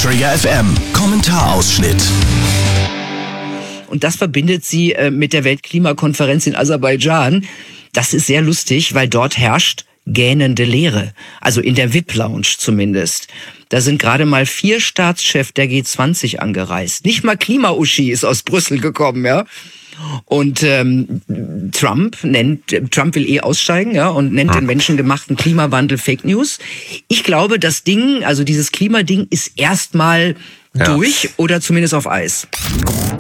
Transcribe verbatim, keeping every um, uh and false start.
Trigger F M, Kommentarausschnitt. Und das verbindet sie äh, mit der Weltklimakonferenz in Aserbaidschan. Das ist sehr lustig, weil dort herrscht gähnende Leere. Also in der V I P-Lounge zumindest. Da sind gerade mal vier Staatschefs der G zwanzig angereist. Nicht mal Klima-Uschi ist aus Brüssel gekommen, ja. Und ähm, Trump nennt, Trump will eh aussteigen, ja, und nennt den menschengemachten Klimawandel Fake News. Ich glaube, das Ding, also dieses Klimading, ist erstmal ja. durch oder zumindest auf Eis.